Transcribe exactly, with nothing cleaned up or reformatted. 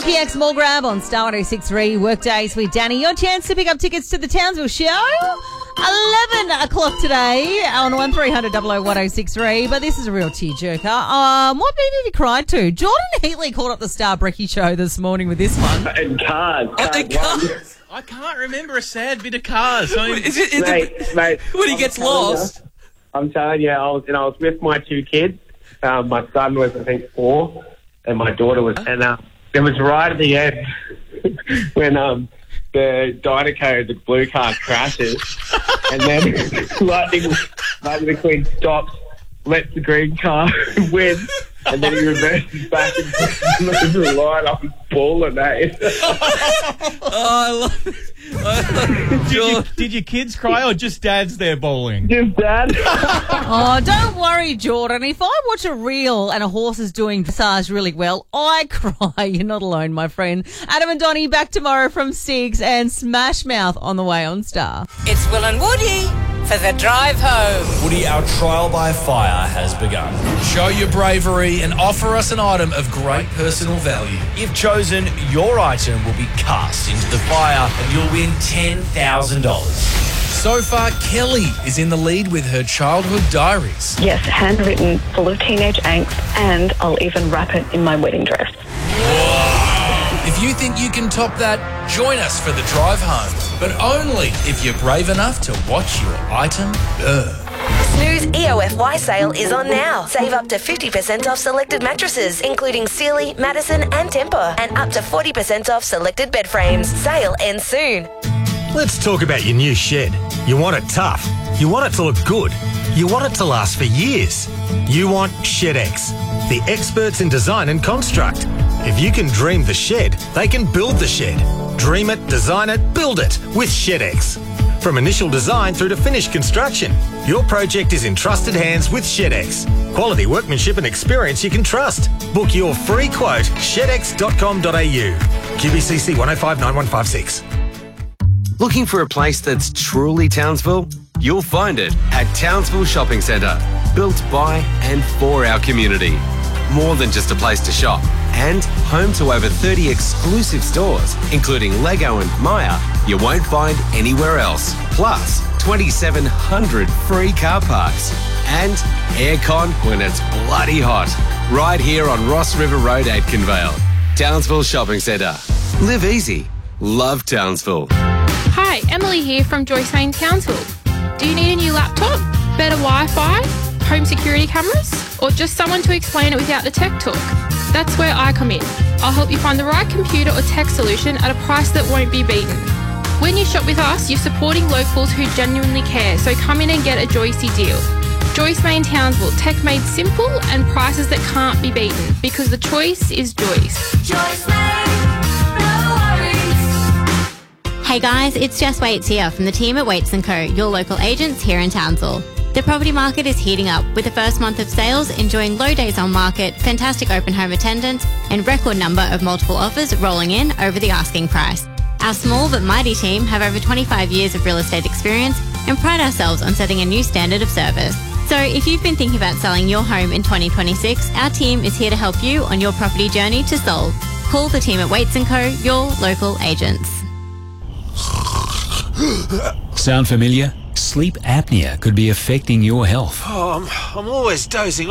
P X Mall Grab on Star one oh six point three. Workdays with Danny. Your chance to pick up tickets to the Townsville show. eleven o'clock today on one three hundred double oh one oh six three. But this is a real tearjerker. Um, what movie have you cried to? Jordan Heatley called up the Star Brecky show this morning with this one. And Cars. Oh, and Cars. Cars. I can't remember a sad bit of Cars. I mean, Is it, is Mate, it, mate, when he I'm gets telling lost? You, I'm telling you, I was, and I was with my two kids. Um, my son was, I think, four, and my daughter was, and uh, it was right at the end when um, the Dynaco, the blue car, crashes, and then Lightning, Lightning McQueen stops, lets the green car win, and then he reverses back and moves the line. I was balling, eh? Oh, I love it. did, you, did your kids cry or just dad's there bowling? Just Dad. Oh, don't worry, Jordan. If I watch a reel and a horse is doing dressage really well, I cry. You're not alone, my friend. Adam and Donnie back tomorrow from six, and Smash Mouth on the way on Star. It's Will and Woody for the drive home. Woody, our trial by fire has begun. Show your bravery and offer us an item of great personal value. If chosen, your item will be cast into the fire and you'll win ten thousand dollars. So far, Kelly is in the lead with her childhood diaries. Yes, handwritten, full of teenage angst, and I'll even wrap it in my wedding dress. If you think you can top that, join us for the drive home. But only if you're brave enough to watch your item burn. Snooze E O F Y sale is on now. Save up to fifty percent off selected mattresses, including Sealy, Madison and Tempur, and up to forty percent off selected bed frames. Sale ends soon. Let's talk about your new shed. You want it tough. You want it to look good. You want it to last for years. You want ShedX, the experts in design and construct. If you can dream the shed, they can build the shed. Dream it, design it, build it with ShedX. From initial design through to finished construction, your project is in trusted hands with ShedX. Quality workmanship and experience you can trust. Book your free quote, shed x dot com dot a u. Q B C C one oh five nine one five six. Looking for a place that's truly Townsville? You'll find it at Townsville Shopping Centre. Built by and for our community. More than just a place to shop. And home to over thirty exclusive stores, including Lego and Maya, you won't find anywhere else. Plus, twenty-seven hundred free car parks. And aircon when it's bloody hot. Right here on Ross River Road, Atkinvale. Townsville Shopping Centre. Live easy. Love Townsville. Hi, Emily here from Joyce Main Townsville. Do you need a new laptop, better Wi-Fi, home security cameras, or just someone to explain it without the tech talk? That's where I come in. I'll help you find the right computer or tech solution at a price that won't be beaten. When you shop with us, you're supporting locals who genuinely care, so come in and get a Joycey deal. Joyce Main Townsville, tech made simple and prices that can't be beaten, because the choice is Joyce. Joyce Main, no worries. Hey guys, it's Jess Waits here from the team at Waits and Co, your local agents here in Townsville. The property market is heating up with the first month of sales enjoying low days on market, fantastic open home attendance, and record number of multiple offers rolling in over the asking price. Our small but mighty team have over twenty-five years of real estate experience and pride ourselves on setting a new standard of service. So if you've been thinking about selling your home in twenty twenty-six, our team is here to help you on your property journey to sold. Call the team at Waits and Co, your local agents. Sound familiar? Sleep apnea could be affecting your health. Oh, I'm, I'm always dozing